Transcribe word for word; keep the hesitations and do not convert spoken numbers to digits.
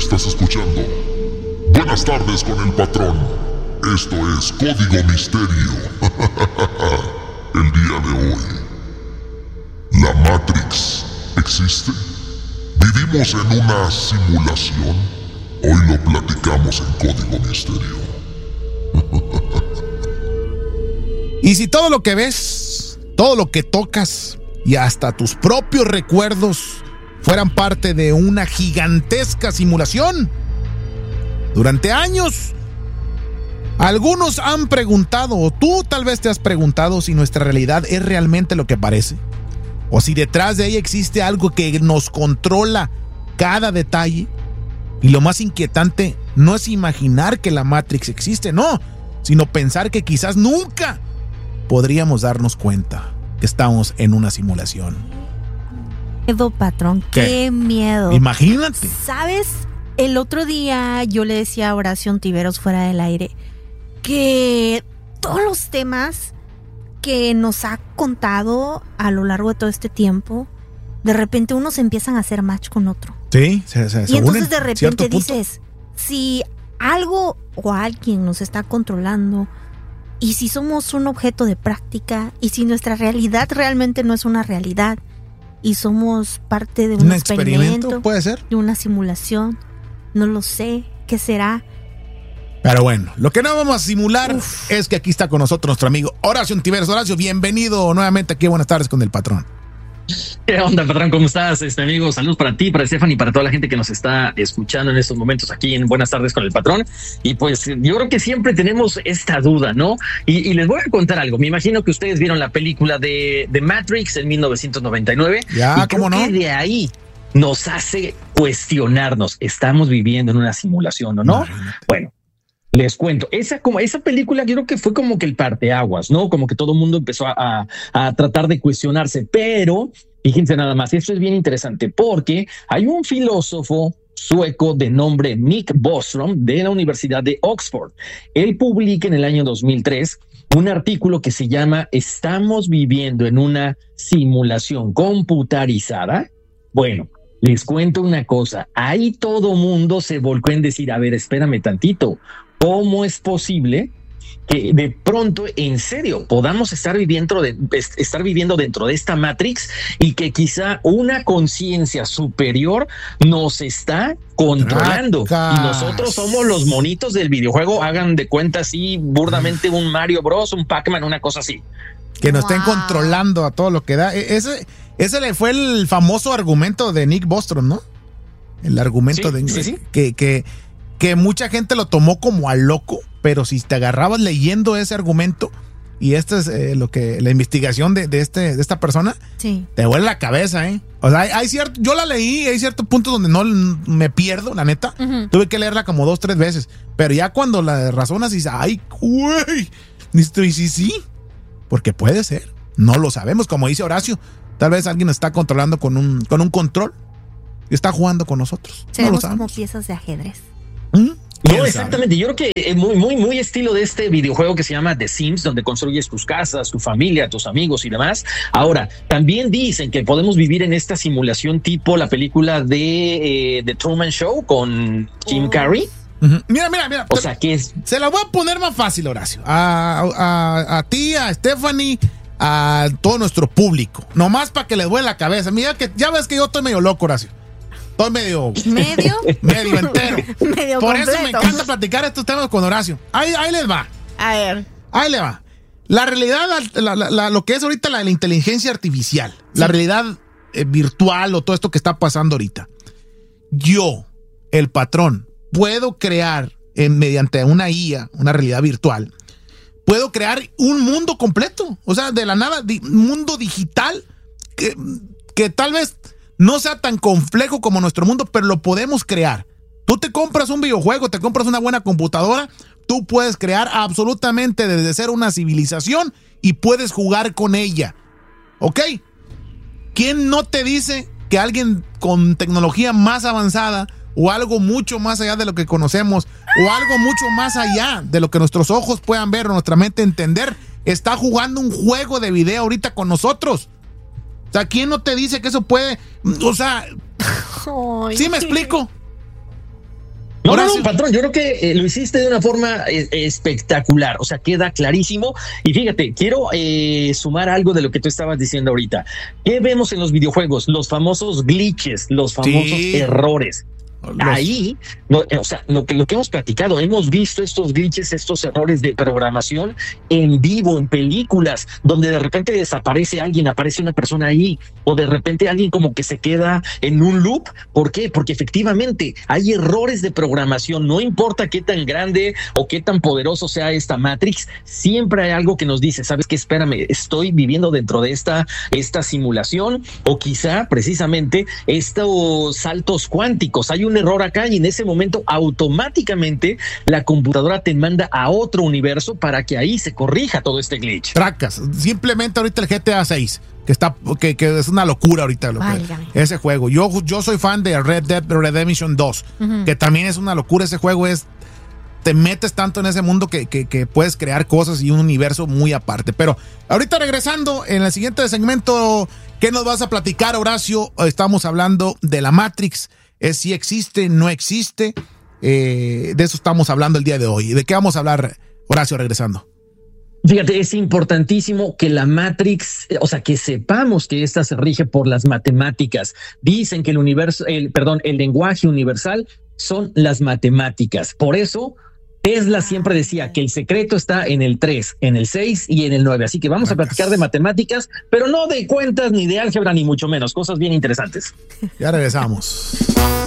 Estás escuchando Buenas tardes con el patrón. Esto es Código Misterio. El día de hoy, ¿la Matrix existe? ¿Vivimos en una simulación? Hoy lo platicamos en Código Misterio. Y si todo lo que ves, todo lo que tocas y hasta tus propios recuerdos fueran parte de una gigantesca simulación, durante años algunos han preguntado, o tú tal vez te has preguntado, si nuestra realidad es realmente lo que parece, o si detrás de ella existe algo que nos controla cada detalle. Y lo más inquietante no es imaginar que la Matrix existe, no, sino pensar que quizás nunca podríamos darnos cuenta que estamos en una simulación. Miedo, patrón, qué, qué miedo. Imagínate. ¿Sabes? El otro día yo le decía a Horacio Ontiveros fuera del aire que todos los temas que nos ha contado a lo largo de todo este tiempo, de repente unos empiezan a hacer match con otro. Sí, se, se, se y entonces de unen, repente dices, si algo o alguien nos está controlando, y si somos un objeto de práctica, y si nuestra realidad realmente no es una realidad, y somos parte de un, ¿Un experimento, experimento, puede ser, de una simulación, no lo sé, ¿qué será? Pero bueno, lo que no vamos a simular Uf. es que aquí está con nosotros nuestro amigo Horacio Ontiveros. Horacio, bienvenido nuevamente aquí a Buenas tardes con el patrón. ¿Qué onda, patrón? ¿Cómo estás, este amigo? Saludos para ti, para Stephanie y para toda la gente que nos está escuchando en estos momentos aquí en Buenas tardes con el patrón. Y pues yo creo que siempre tenemos esta duda, ¿no? Y, y les voy a contar algo. Me imagino que ustedes vieron la película de, de Matrix en mil novecientos noventa y nueve. Ya, y ¿cómo creo no? que de ahí nos hace cuestionarnos. ¿Estamos viviendo en una simulación o no? Imagínate. Bueno. Les cuento, esa, como, esa película yo creo que fue como que el parteaguas, ¿no? Como que todo el mundo empezó a, a, a tratar de cuestionarse, pero fíjense nada más, esto es bien interesante porque hay un filósofo sueco de nombre Nick Bostrom de la Universidad de Oxford. Él publica en el año dos mil tres un artículo que se llama ¿Estamos viviendo en una simulación computarizada? Bueno, les cuento una cosa, ahí todo mundo se volcó en decir, a ver, espérame tantito, ¿cómo es posible que de pronto, en serio, podamos estar viviendo, de, estar viviendo dentro de esta Matrix y que quizá una conciencia superior nos está controlando? Racas. Y nosotros somos los monitos del videojuego, hagan de cuenta así burdamente un Mario Bros, un Pac-Man, una cosa así. Que nos Wow. estén controlando a todo lo que da. Ese, ese le fue el famoso argumento de Nick Bostrom, ¿no? El argumento Sí, de sí, sí. Que, que, que mucha gente lo tomó como a loco, pero si te agarrabas leyendo ese argumento, y esta es eh, lo que la investigación de, de, este, de esta persona, Sí. te vuelve la cabeza, ¿eh? O sea, hay, hay cierto, yo la leí, hay ciertos puntos donde no me pierdo, la neta. Uh-huh. Tuve que leerla como dos, tres veces. Pero ya cuando la razonas y dices, ay, güey, y sí, sí, sí. Porque puede ser. No lo sabemos. Como dice Horacio, tal vez alguien está controlando con un, con un control y está jugando con nosotros. No lo Seremos como sabemos. piezas de ajedrez. ¿Mm? No, exactamente. Yo creo que es muy, muy, muy estilo de este videojuego que se llama The Sims, donde construyes tus casas, tu familia, tus amigos y demás. Ahora, también dicen que podemos vivir en esta simulación tipo la película de eh, The Truman Show con Jim Oh. Carrey. Uh-huh. Mira, mira, mira. O sea, que es... Se la voy a poner más fácil, Horacio. A, a, a ti, a Stephanie, a todo nuestro público. Nomás para que les duele la cabeza. Mira que ya ves que yo estoy medio loco, Horacio. Estoy medio... ¿Medio? medio entero. Medio Por completo. eso me encanta platicar estos temas con Horacio. Ahí, ahí les va. A ver. Ahí le va. La realidad, la, la, la, lo que es ahorita la, la inteligencia artificial, sí. La realidad eh, virtual o todo esto que está pasando ahorita. Yo, el patrón, puedo crear eh, mediante una I A, una realidad virtual, puedo crear un mundo completo. O sea, de la nada, di, un mundo digital que, que tal vez no sea tan complejo como nuestro mundo, pero lo podemos crear. Tú te compras un videojuego, te compras una buena computadora, tú puedes crear absolutamente desde cero una civilización y puedes jugar con ella. ¿Ok? ¿Quién no te dice que alguien con tecnología más avanzada o algo mucho más allá de lo que conocemos o algo mucho más allá de lo que nuestros ojos puedan ver o nuestra mente entender está jugando un juego de video ahorita con nosotros? O sea, ¿quién no te dice que eso puede? O sea, Ay, ¿sí me explico? No, no, no, patrón, yo creo que eh, lo hiciste de una forma eh, espectacular, o sea, queda clarísimo. Y fíjate, quiero eh, sumar algo de lo que tú estabas diciendo ahorita. ¿Qué vemos en los videojuegos? Los famosos glitches, los famosos sí. errores. Los... Ahí, no, o sea, lo que, lo que hemos platicado, hemos visto estos glitches, estos errores de programación en vivo, en películas, donde de repente desaparece alguien, aparece una persona ahí, o de repente alguien como que se queda en un loop. ¿Por qué? Porque efectivamente hay errores de programación, no importa qué tan grande o qué tan poderoso sea esta Matrix, siempre hay algo que nos dice, ¿sabes qué? Espérame, estoy viviendo dentro de esta, esta simulación, o quizá precisamente estos saltos cuánticos. Hay un error acá y en ese momento automáticamente la computadora te manda a otro universo para que ahí se corrija todo este glitch. Tracas, simplemente ahorita el G T A seis, que está que, que es una locura ahorita lo que, ese juego. Yo, yo soy fan de Red Dead Redemption dos, uh-huh. que también es una locura. Ese juego es, te metes tanto en ese mundo que, que, que puedes crear cosas y un universo muy aparte. Pero ahorita regresando en el siguiente segmento, ¿qué nos vas a platicar, Horacio? Estamos hablando de la Matrix. Es si existe, no existe. Eh, de eso estamos hablando el día de hoy. ¿De qué vamos a hablar, Horacio, regresando? Fíjate, es importantísimo que la Matrix, o sea, que sepamos que esta se rige por las matemáticas. Dicen que el universo, el, perdón, el lenguaje universal son las matemáticas. Por eso, Tesla siempre decía que el secreto está en el tres, en el seis y en el nueve. Así que vamos a platicar de matemáticas, pero no de cuentas, ni de álgebra, ni mucho menos. Cosas bien interesantes. Ya regresamos.